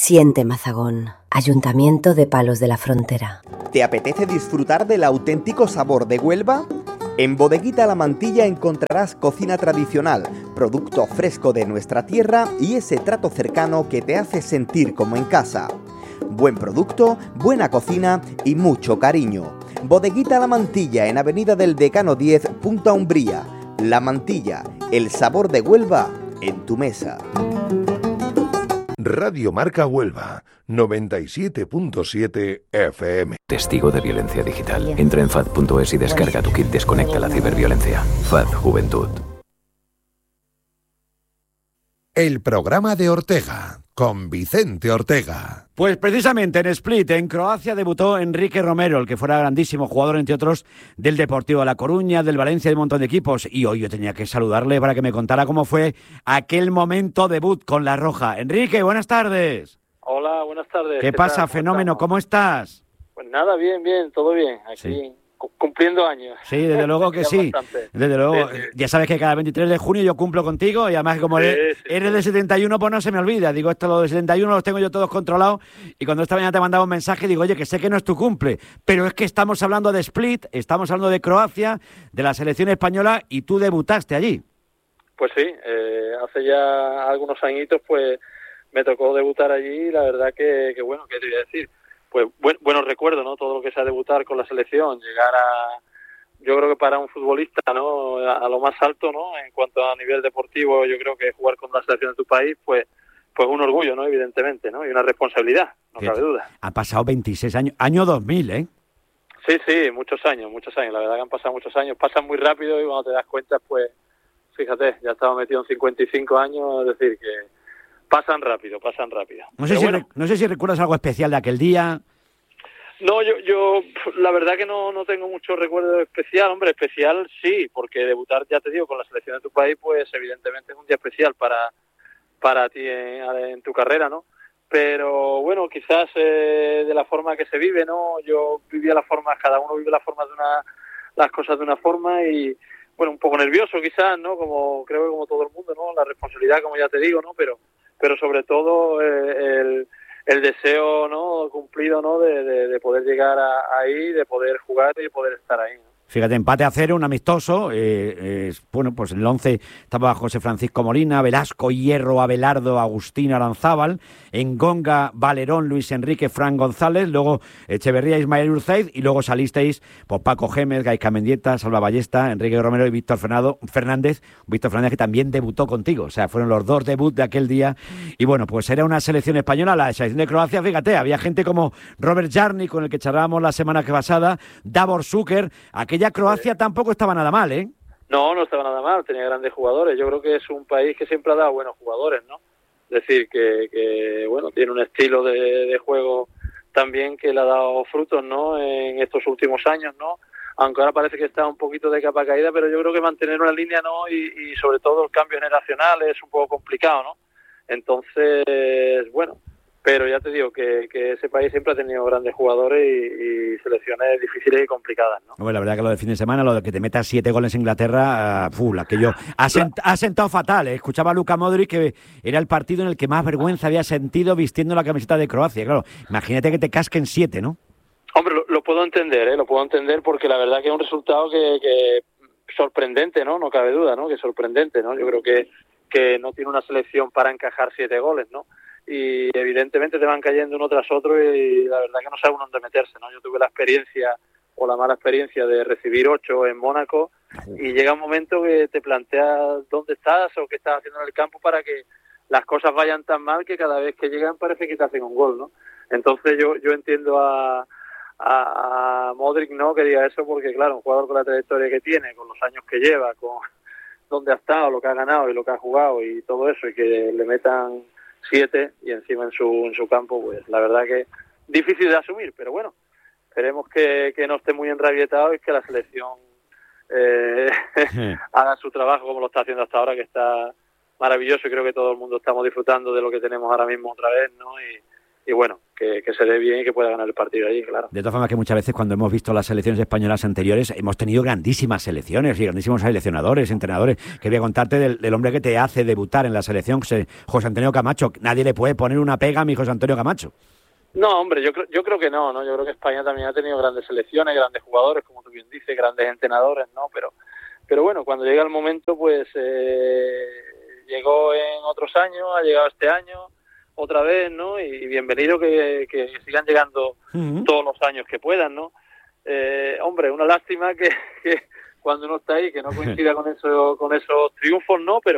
Siente Mazagón, Ayuntamiento de Palos de la Frontera. ¿Te apetece disfrutar del auténtico sabor de Huelva? En Bodeguita La Mantilla encontrarás cocina tradicional, producto fresco de nuestra tierra y ese trato cercano que te hace sentir como en casa. Buen producto, buena cocina y mucho cariño. Bodeguita La Mantilla en Avenida del Decano 10, Punta Umbría. La Mantilla, el sabor de Huelva en tu mesa. Radio Marca Huelva, 97.7 FM. Testigo de violencia digital. Entra en FAD.es y descarga tu kit Desconecta la ciberviolencia. FAD Juventud. El programa de Ortega, con Vicente Ortega. Pues precisamente en Split, en Croacia, debutó Enrique Romero, el que fuera grandísimo jugador, entre otros, del Deportivo de La Coruña, del Valencia, de un montón de equipos. Y hoy yo tenía que saludarle para que me contara cómo fue aquel momento debut con la Roja. Enrique, buenas tardes. Hola, buenas tardes. ¿Qué pasa, fenómeno? ¿Cómo estás? Pues nada, bien, todo bien. Aquí sí. Cumpliendo años. Sí, desde luego que sí. Desde luego, sí. Ya sabes que cada 23 de junio yo cumplo contigo y además como eres de 71, pues no se me olvida. Digo, esto lo de 71 los tengo yo todos controlados y cuando esta mañana te mandaba un mensaje digo, oye, que sé que no es tu cumple, pero es que estamos hablando de Split, estamos hablando de Croacia, de la selección española y tú debutaste allí. Pues sí, hace ya algunos añitos pues me tocó debutar allí y la verdad que bueno, ¿qué te voy a decir? Pues buenos recuerdos, ¿no? Todo lo que sea debutar con la selección, llegar a, yo creo que para un futbolista, ¿no? A lo más alto, ¿no? En cuanto a nivel deportivo, yo creo que jugar con la selección de tu país, pues un orgullo, ¿no? Evidentemente, ¿no? Y una responsabilidad, no cabe duda. Ha pasado 26 años, año 2000, ¿eh? Sí, muchos años, la verdad que han pasado muchos años, pasan muy rápido y cuando te das cuenta, pues, fíjate, ya estaba metido en 55 años, es decir, que pasan rápido. No sé si recuerdas algo especial de aquel día. No, yo la verdad que no tengo mucho recuerdo especial. Hombre, especial sí, porque debutar, ya te digo, con la selección de tu país, pues evidentemente es un día especial para ti en tu carrera, ¿no? Pero bueno, quizás de la forma que se vive, ¿no? Yo vivía cada uno vive las cosas de una forma y, bueno, un poco nervioso quizás, ¿no? Como creo que como todo el mundo, ¿no? La responsabilidad, como ya te digo, ¿no? Pero sobre todo el deseo, ¿no? Cumplido, ¿no? De poder llegar ahí, de poder jugar y de poder estar ahí, ¿no? Fíjate, empate a 0, un amistoso. Bueno, pues en el 11 estaba José Francisco Molina, Velasco, Hierro, Abelardo, Agustín Aranzábal, Engonga, Valerón, Luis Enrique, Fran González, luego Echeverría, Ismael Urzaid, y luego salisteis por Paco Gémez, Gaisca Mendieta, Salva Ballesta, Enrique Romero y Víctor Fernández que también debutó contigo. O sea, fueron los dos debuts de aquel día. Y bueno, pues era una selección española, la selección de Croacia, fíjate, había gente como Robert Jarni, con el que charlábamos la semana pasada, Davor Šuker. Aquella Croacia tampoco estaba nada mal, ¿eh? No estaba nada mal, tenía grandes jugadores. Yo creo que es un país que siempre ha dado buenos jugadores, ¿no? Es decir, que bueno, tiene un estilo de juego también que le ha dado frutos, ¿no? En estos últimos años, ¿no? Aunque ahora parece que está un poquito de capa caída, pero yo creo que mantener una línea, ¿no? Y sobre todo el cambio generacional es un poco complicado, ¿no? Entonces, bueno, pero ya te digo que ese país siempre ha tenido grandes jugadores y selecciones difíciles y complicadas, ¿no? Bueno, la verdad que lo del fin de semana, lo de que te metas 7 goles en Inglaterra, aquello ha sentado fatal, ¿eh? Escuchaba a Luka Modric que era el partido en el que más vergüenza había sentido vistiendo la camiseta de Croacia. Claro, imagínate que te casquen 7, ¿no? Hombre, lo puedo entender, lo puedo entender porque la verdad que es un resultado que sorprendente, ¿no? No cabe duda, ¿no? Que sorprendente, ¿no? Yo creo que no tiene una selección para encajar 7 goles, ¿no? Y evidentemente te van cayendo uno tras otro y la verdad que no sabe uno dónde meterse, ¿no? Yo tuve la experiencia o la mala experiencia de recibir 8 en Mónaco y llega un momento que te planteas dónde estás o qué estás haciendo en el campo para que las cosas vayan tan mal que cada vez que llegan parece que te hacen un gol, ¿no? Entonces yo entiendo a Modric, ¿no? Que diga eso porque claro, un jugador con la trayectoria que tiene, con los años que lleva, con dónde ha estado, lo que ha ganado y lo que ha jugado y todo eso y que le metan 7 y encima en su campo, pues la verdad que difícil de asumir, pero bueno, esperemos que no esté muy enrabietado y que la selección haga su trabajo como lo está haciendo hasta ahora, que está maravilloso y creo que todo el mundo estamos disfrutando de lo que tenemos ahora mismo otra vez, ¿no? bueno, que se dé bien y que pueda ganar el partido allí, claro. De todas formas, que muchas veces cuando hemos visto las selecciones españolas anteriores, hemos tenido grandísimas selecciones y grandísimos seleccionadores, entrenadores. Quería contarte del hombre que te hace debutar en la selección, José Antonio Camacho. Nadie le puede poner una pega a mi José Antonio Camacho. No, hombre, yo creo que no. Yo creo que España también ha tenido grandes selecciones, grandes jugadores, como tú bien dices, grandes entrenadores, ¿no? Pero bueno, cuando llega el momento, pues llegó en otros años, ha llegado este año otra vez, ¿no? Y bienvenido que sigan llegando todos los años que puedan, ¿no? Hombre, una lástima que cuando uno está ahí, que no coincida con esos triunfos, ¿no? Pero